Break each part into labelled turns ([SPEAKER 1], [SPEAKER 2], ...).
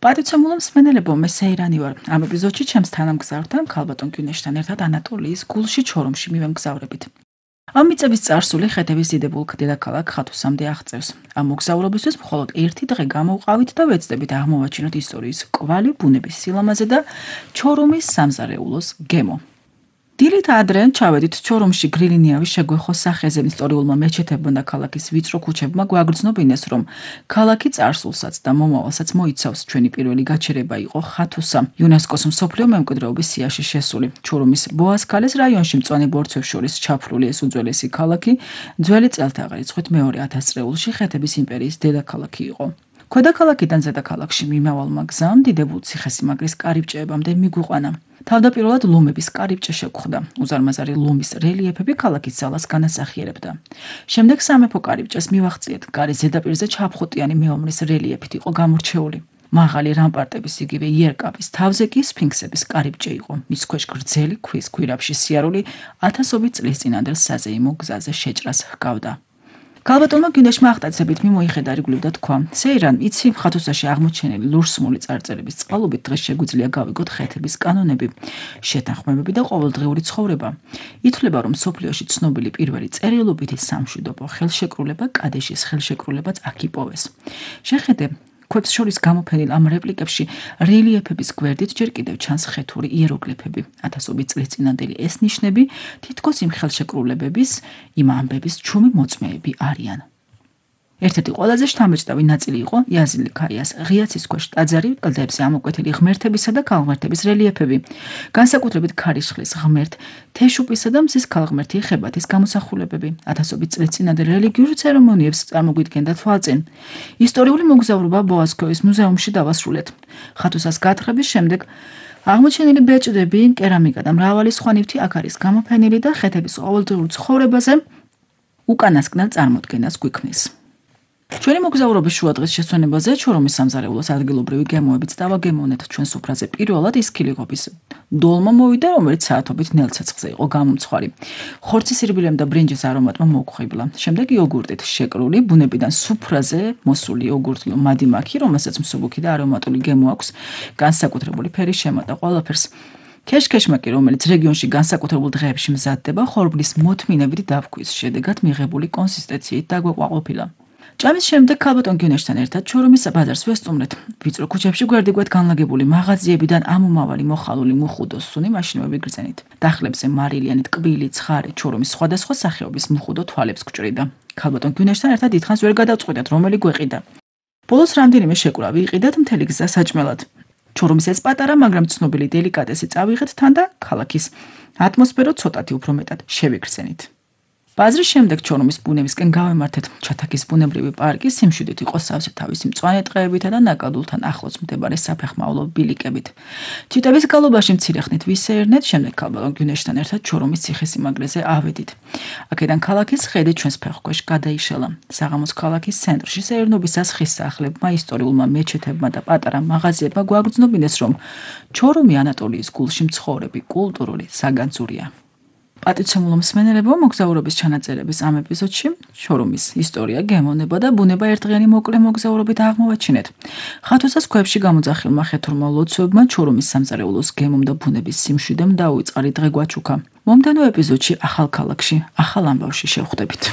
[SPEAKER 1] პატივცემულო მსმენელებო, მე სეირანი ვარ. ამ ეპიზოდში ჩემს თანამგზავრთან ქალბატონ გյუნეშთან ერთად ანატოლიის გულში ჩორომში მივემგზავრებით. ამ მიწების წარსული ხეთების დიდებულ დედაქალაქ ხათუსამდე აღწევს. ამ მოგზაურობისთვის მხოლოდ ერთი დღე გამოვყავით და ვეცდებით აღმოვაჩინოთ ისტორიის კვალი, ბუნების სილამაზე და ჩორომის სამზარეულოს გემო. დილით ადრე ჩავედით ჩორომში გრილინიავის შეგვეხო სახეზე ისტორიულმა მეჩეთებმა და ქალაქის ვიწრო ქუჩებმა გვაგრძნობინეს, რომ ქალაქი წარსულსაც და მომავალსაც მოიცავს. ჩვენი პირველი გაჩერება იყო ხათუსა, იუნესკოს მსოფლიო მემკვიდრეობის სიაში შესული. ჩორომის ბოასქალეს რაიონში მწვანე ბორცვებს შორის ჩაფლული ეს უძველესი ქალაქი ძველი წელთაღრიცხვით რიცხვით მეორე 1000 წლებში ხეთების იმპერიის დედაქალაქი იყო. ქვედაქალაქიდან ზედაქალაქში მიმავალმა გზამ დიდებულ ციხესიმაგრის კარიბჭეებამდე მიგვიყვანა. თავდაპირველად ლომების კარიბჭე შეგხვდა. უზარმაზარი ლომის რელიეფები ქალაქის ძალას განასახიერებდა. შემდეგ სამეფო კარიბჭეს მივაღწიეთ. კარი ზედაპირზე ჩაფხუტიანი მეომრის რელიეფით იყო გამორჩეული. მაღალი რამპარტების იგივე იერკაპის თავზე კი სფინქსების კარიბჭე იყო. მის ქვეშ გრძელი ქვის გვირაბში სიარული ათასობით წლის წინანდელ საზეიმო გზაზე შეჭრას ჰგავდა. ქალბატონმა გიუნეშმა აღტაცებით მიმოიხედა რიგვლივ და თქვა: "სეირან, იცი, ხათუსაში აღმოჩენილი ლურსმული წარწერების წყალობით დღეს შეგვიძლია გავიგოთ ხეთების კანონები, შეთანხმებები და ყოველდღიური ცხოვრება. ითვლება, რომ სოფლიოში ცნობილი პირველი წერილობითი სამშვიდობო ხელშეკრულება კადეშის ხელშეკრულებაც აქ იპოვეს. შეხედე, ქვებს შორის გამოფენილ ამ რეპლიკებში რელიეფების გვერდით ჯერ კიდევ ჩანს ხეთური იეროგლიფები. ათასობით წლის წინანდელი ეს ნიშნები თითქოს იმ ხელშეკრულებების, იმ ამბების ჩუმი მოწმეები არიან." ერთ-ერთი ყველაზე შთამბეჭდავი ნაწილი იყო იაზილი ქაიას ღია ცის ქვეშ ტაძარი, კლდეებზე ამოკვეთილი ღმერთებისა და ქალღმერთების რელიეფები. განსაკუთრებით ქარიშხლის ღმერთ თეშუპისა და მზის ქალღმერთი ხებათის გამოსახულებები. ათასობით წლის წინანდელ რელიგიურ ცერემონიებს წარმოგვიდგენდა თვალწინ. ისტორიული მოგზაურობა ბოასქოის მუზეუმში დავასრულეთ. ხათუსას გათხრების შემდეგ აღმოჩენილი ბეჭდები, კერამიკა და მრავალი სხვა ნივთი აქ არის გამოფენილი და ხეთების ყოველდღიურ ცხოვრებაზე უკანასკნელ წარმოდგენას გვიქმნის. ჩვენი მოგზაურობის შუადღის შესვენებაზე ჩორომის სამზარეულოს ადგილობრივი გემოებიც დავაგემოვნეთ. ჩვენ სუფრაზე პირველად ისქილიღობის დოლმა მოვიდა, რომელიც საათობით ნელცეცხლზე იყო გამომცხვარი. ხორცის ირბილემ და ბრინჯის არომატმა მოგხვიბლა. შემდეგ იოგურტით შეკრული, ბუნებიდან სუფრაზე მოსული იოგურტი მადიმაქი, რომელსაც მსუბუქი და არომატული გემო აქვს, განსაკუთრებული ფერი შემატა ყველაფერს. ქეშქეშმაკი, რომელიც რეგიონში განსაკუთრებულ დღეებში მზადდება, ხორბლის მოთმინებით დავქვის, შედეგად მიღებული კონსისტენციით დაგვეყვაყოფილა. ჭამის შემდეგ ქალბატონ გიუნეშთან ერთად ჩორომის ბაზარს ვესწუმრეთ. ვიწრო ქუჩებში გვერდიგვერდ განლაგებული მაღაზიებიდან ამომავალი მოხალული მუხუდო სუნი მაშინვე ვიგრძენით. დახლებზე მარილიანი ტკბილი, ცხარე, ჩორომის სხვადასხვა სახეობის მუხუდო თვალებს გვჭრიდა. ქალბატონ გიუნეშთან ერთად დიდხანს ვერ გადავწყვიტეთ, რომელი გვეყიდა. ბოლოს რამდენიმე შეკვრა ვიყიდათ მთელი გზა საჭმელად. ჩორომის ეს პატარა, მაგრამ ცნობილი დელიკატესი წავიღეთ თან და ქალაქის ატმოსფერო ცოტათი უფრო მეტად შევიგრძენით. ბაზრის შემდეგ ჩორომის ბუნებისკენ გავემართეთ. ჩათაქის ბუნებრივი პარკი სიმშვიდით იყო სავსე თავისი მწვანე ტყეებითა და ნაკადულთან ახლოს მდებარე საფეხმავლო ბილიკებით. თვიტების გალობაში მცირე ხნით ვისეირნეთ, შემდეგ ქალბატონ გიუნეშთან ერთად ჩორომის ციხესიმაგრეზე ავედით. აქედან ქალაქის ხედი ჩვენს ფეხქვეშ გადაიშალა. საღამოს ქალაქის ცენტრში სეირნობისას ხის სახლებმა, ისტორიულმა მეჩეთებმა და პატარა მაღაზიებმა გვაგრძნობინეს, რომ ჩორომი ანატოლიის გულში მცხოვრები კულტურული საგანძურია. პატივცემულო მსმენელებო, მოგზაურობის ჩანაწერების ამ ეპიზოდში ჩორომის ისტორია, გემოვნება და ბუნება ერთდღიანი მოკლე მოგზაურობით აღმოვაჩინეთ. ხათუსას ქვებში გამოძახილმა ხეთურმა ლოცვებმა ჩორომის სამზარეულოს გემომ და ბუნების სიმშვიდემ დაუიწყარი დღე გვაჩუქა. მომდევნო ეპიზოდში ახალ ქალაქში, ახალ ამბავში შევხვდებით.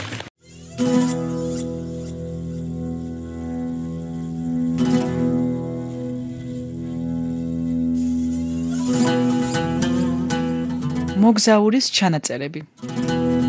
[SPEAKER 1] მოგზაურის ჩანაწერები.